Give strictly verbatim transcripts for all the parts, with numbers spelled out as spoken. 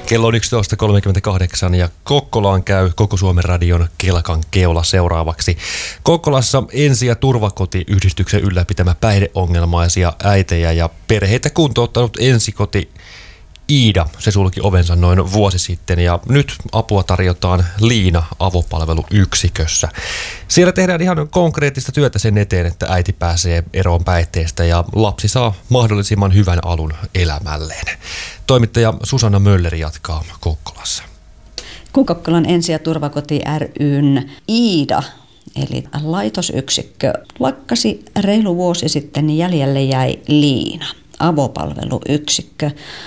Kello on yksitoista kolmekymmentäkahdeksan ja Kokkolaan käy Koko Suomen radion Kelkan keula seuraavaksi. Kokkolassa Ensi- ja Turvakoti-yhdistyksen ylläpitämä päihdeongelmaisia äitejä ja perheitä kuntouttanut ensikoti Iida. Se sulki ovensa noin vuosi sitten ja nyt apua tarjotaan Liina avopalveluyksikössä. Siellä tehdään ihan konkreettista työtä sen eteen, että äiti pääsee eroon päihteestä ja lapsi saa mahdollisimman hyvän alun elämälleen. Toimittaja Susanna Mölleri jatkaa Kokkolassa. Kun Kokkolan Ensi- ja Turvakoti ry:n Iida, eli laitosyksikkö, lakkasi reilu vuosi sitten, niin jäljelle jäi Liina, avopalveluyksikkö.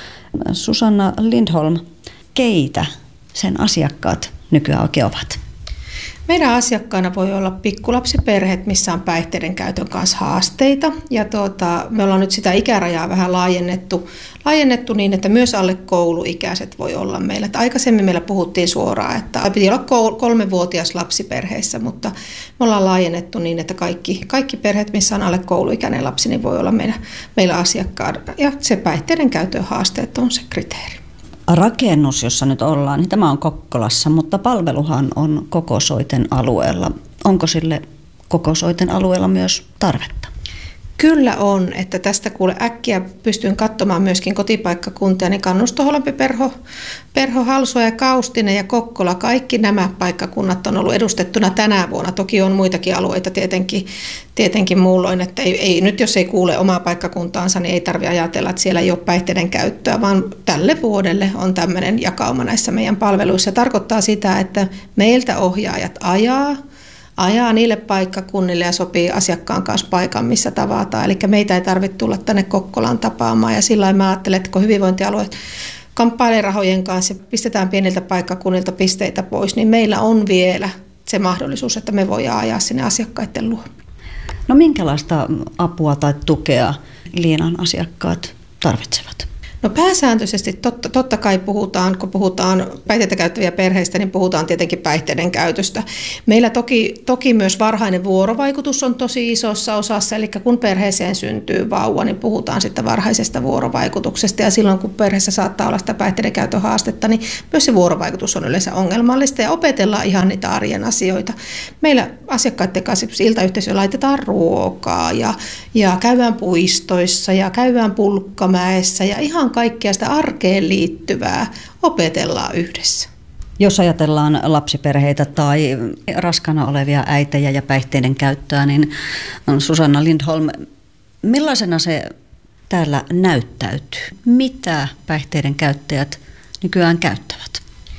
Susanna Lindholm, keitä sen asiakkaat nykyään oikein ovat? Meidän asiakkaana voi olla pikkulapsiperheet, missä on päihteiden käytön kanssa haasteita. Ja tuota, me ollaan nyt sitä ikärajaa vähän laajennettu, laajennettu niin, että myös alle kouluikäiset voi olla meillä. Että aikaisemmin meillä puhuttiin suoraan, että piti olla kolmevuotias lapsiperheissä, mutta me ollaan laajennettu niin, että kaikki, kaikki perheet, missä on alle kouluikäinen lapsi, niin voi olla meillä, meillä asiakkaana. Ja se päihteiden käytön haasteet on se kriteeri. Rakennus, jossa nyt ollaan, niin tämä on Kokkolassa, mutta palveluhan on Koko Soiten alueella. Onko sille Koko Soiten alueella myös tarvetta? Kyllä on, että tästä kuule äkkiä pystyn katsomaan myöskin kotipaikkakuntia, niin Kannustoholmpi, Perho, Perho, Halsuo ja Kaustinen ja Kokkola, kaikki nämä paikkakunnat on ollut edustettuna tänä vuonna. Toki on muitakin alueita tietenkin, tietenkin muulloin, että ei, ei, nyt jos ei kuule omaa paikkakuntaansa, niin ei tarvitse ajatella, että siellä ei ole päihteiden käyttöä, vaan tälle vuodelle on tämmöinen jakauma näissä meidän palveluissa. Se tarkoittaa sitä, että meiltä ohjaajat ajaa, ajaa niille paikkakunnille ja sopii asiakkaan kanssa paikan, missä tavataan. Eli meitä ei tarvitse tulla tänne Kokkolaan tapaamaan. Ja sillä lailla mä ajattelen, että kun hyvinvointialueet kamppailee rahojen kanssa ja pistetään pieniltä paikkakunnilta pisteitä pois, niin meillä on vielä se mahdollisuus, että me voidaan ajaa sinne asiakkaiden luo. No minkälaista apua tai tukea Liinan asiakkaat tarvitsevat? No pääsääntöisesti totta, totta kai puhutaan, kun puhutaan päihteitä käyttäviä perheistä, niin puhutaan tietenkin päihteiden käytöstä. Meillä toki, toki myös varhainen vuorovaikutus on tosi isossa osassa, eli kun perheeseen syntyy vauva, niin puhutaan sitten varhaisesta vuorovaikutuksesta. Ja silloin kun perheessä saattaa olla sitä päihteiden käytön haastetta, niin myös se vuorovaikutus on yleensä ongelmallista ja opetellaan ihan niitä arjen asioita. Meillä asiakkaiden kanssa iltayhteisöön laitetaan ruokaa ja, ja käydään puistoissa ja käydään Pulkkamäessä ja ihan kaikkea sitä arkeen liittyvää opetellaan yhdessä. Jos ajatellaan lapsiperheitä tai raskaana olevia äitejä ja päihteiden käyttöä, niin Susanna Lindholm, millaisena se täällä näyttäytyy? Mitä päihteiden käyttäjät nykyään käyttävät?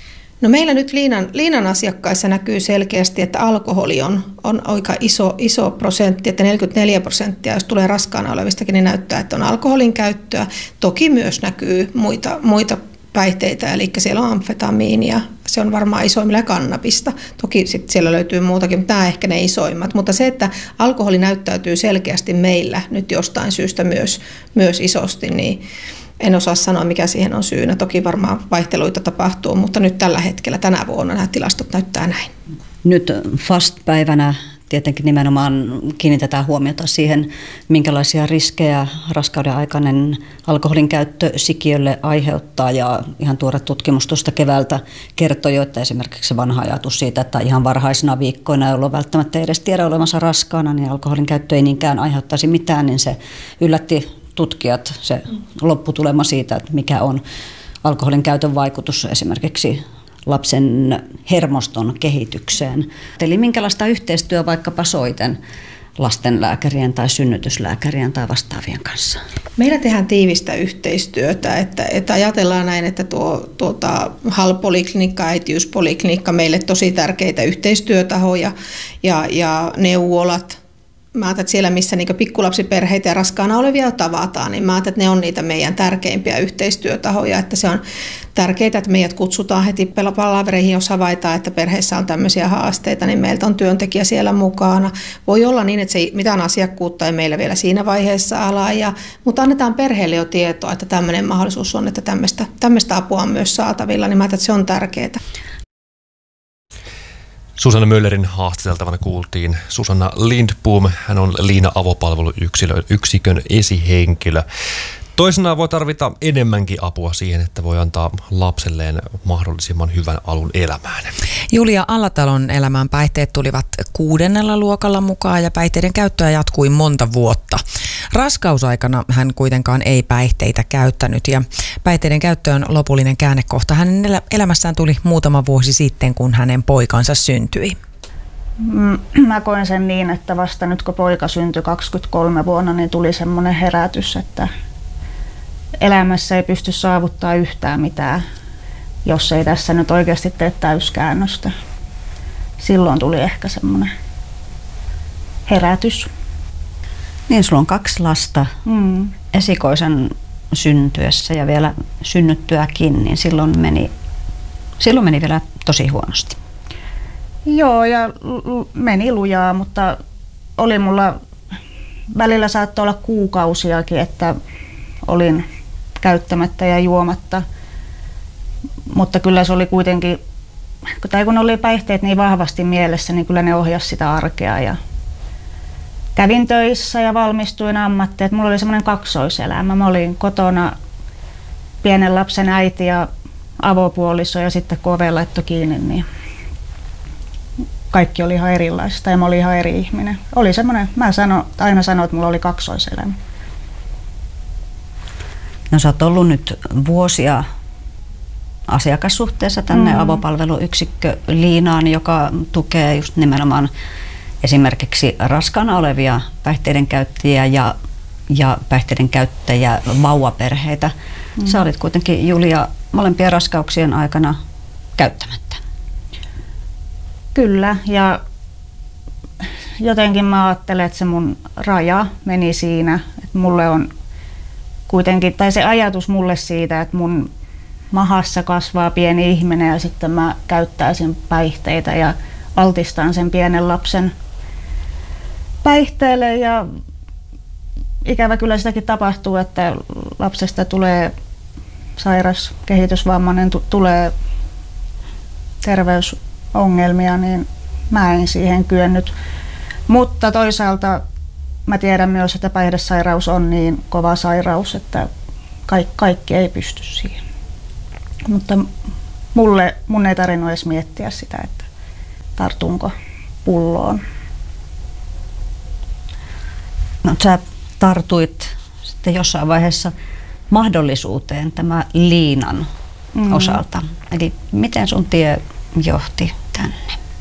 No meillä nyt Liinan, Liinan asiakkaissa näkyy selkeästi, että alkoholi on, on aika iso, iso prosentti, että neljäkymmentäneljä prosenttia, jos tulee raskaana olevistakin, niin näyttää, että on alkoholin käyttöä. Toki myös näkyy muita, muita päihteitä, eli siellä on amfetamiinia, se on varmaan isoimmilla kannabista. Toki sit siellä löytyy muutakin, mutta nämä ehkä ne isoimmat. Mutta se, että alkoholi näyttäytyy selkeästi meillä nyt jostain syystä myös, myös isosti, niin en osaa sanoa, mikä siihen on syynä. Toki varmaan vaihteluita tapahtuu, mutta nyt tällä hetkellä, tänä vuonna nämä tilastot näyttää näin. Nyt Fast-päivänä tietenkin nimenomaan kiinnitetään huomiota siihen, minkälaisia riskejä raskauden aikainen alkoholin käyttö sikiölle aiheuttaa. Ja ihan tuore tutkimus tuosta keväältä kertoi jo, että esimerkiksi se vanha ajatus siitä, että ihan varhaisina viikkoina, jolloin välttämättä edes tiedä olevansa raskaana, niin alkoholin käyttö ei niinkään aiheuttaisi mitään, niin se yllätti tutkijat, se lopputulema siitä, että mikä on alkoholin käytön vaikutus esimerkiksi lapsen hermoston kehitykseen. Eli minkälaista yhteistyö vaikkapa soiten lastenlääkärien tai synnytyslääkärien tai vastaavien kanssa? Meillä tehdään tiivistä yhteistyötä, että, että ajatellaan näin, että tuo tuota, H A L-poliklinikka, äitiyspoliklinikka, meille tosi tärkeitä yhteistyötahoja ja, ja neuvolat. Mä ajattelen, että siellä, missä niin pikkulapsiperheitä ja raskaana olevia tavataan, niin mä ajattelen, että ne on niitä meidän tärkeimpiä yhteistyötahoja. Että se on tärkeää, että meidät kutsutaan heti palavereihin, jos havaitaan, että perheessä on tämmöisiä haasteita, niin meiltä on työntekijä siellä mukana. Voi olla niin, että se ei, mitään asiakkuutta ei meillä vielä siinä vaiheessa ala, ja, mutta annetaan perheelle jo tietoa, että tämmöinen mahdollisuus on, että tämmöistä, tämmöistä apua on myös saatavilla, niin mä ajattelen, että se on tärkeää. Susanna Möllerin haastateltavana kuultiin Susanna Lindboom. Hän on Liina avopalveluyksikön esihenkilö. Toisinaan voi tarvita enemmänkin apua siihen, että voi antaa lapselleen mahdollisimman hyvän alun elämään. Julia Allatalon elämään päihteet tulivat kuudennella luokalla mukaan ja päihteiden käyttöä jatkui monta vuotta. Raskausaikana hän kuitenkaan ei päihteitä käyttänyt ja päihteiden käyttöön lopullinen käännekohta hänen elämässään tuli muutama vuosi sitten, kun hänen poikansa syntyi. Mä koen sen niin, että vasta nyt kun poika syntyi kaksikymmentäkolme vuonna, niin tuli semmoinen herätys, että elämässä ei pysty saavuttaa yhtään mitään, jos ei tässä nyt oikeasti tee täyskäännöstä. Silloin tuli ehkä semmoinen herätys. Niin, sulla on kaksi lasta mm. esikoisen syntyessä ja vielä synnyttyäkin, niin silloin meni, silloin meni vielä tosi huonosti. Joo, ja meni lujaa, mutta oli mulla, välillä saattoi olla kuukausiakin, että olin käyttämättä ja juomatta. Mutta kyllä se oli kuitenkin, tai kun oli päihteet niin vahvasti mielessä, niin kyllä ne ohjasi sitä arkea. Ja kävin töissä ja valmistuin ammattiin, että mulla oli semmoinen kaksoiselämä. Mä olin kotona pienen lapsen äiti ja avopuoliso ja sitten kun oven laittoi kiinni, niin kaikki oli ihan erilaista ja mä olin ihan eri ihminen. Oli semmoinen, mä sano, aina sanoin, että mulla oli kaksoiselämä. No sä oot ollut nyt vuosia asiakassuhteessa tänne mm. avopalveluyksikkö Liinaan, joka tukee just nimenomaan esimerkiksi raskaana olevia päihteiden käyttäjiä ja, ja päihteiden käyttäjiä vauvaperheitä. Mm. Sä olit kuitenkin, Julia, molempien raskauksien aikana käyttämättä. Kyllä, ja jotenkin mä ajattelen, että se mun raja meni siinä, että mulle on kuitenkin, tai se ajatus mulle siitä, että mun mahassa kasvaa pieni ihminen ja sitten mä käyttäisin päihteitä ja altistan sen pienen lapsen päihteelle ja ikävä kyllä sitäkin tapahtuu, että lapsesta tulee sairas, kehitysvammainen, t- tulee terveysongelmia, niin mä en siihen kyennyt. Mutta toisaalta mä tiedän myös, että päihdesairaus on niin kova sairaus, että kaikki, kaikki ei pysty siihen. Mutta mulle, mun ei tarvinnut edes miettiä sitä, että tartunko pulloon. No, sä tartuit sitten jossain vaiheessa mahdollisuuteen tämä Liinan mm. osalta. Eli miten sun tie johti tänne?